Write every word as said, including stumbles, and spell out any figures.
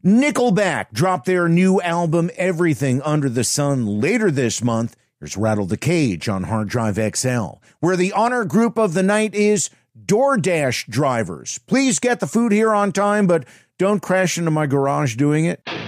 Nickelback dropped their new album, Everything Under the Sun, later this month. Here's Rattle the Cage on Hard Drive X L, where the honor group of the night is DoorDash drivers. Please get the food here on time, but don't crash into my garage doing it.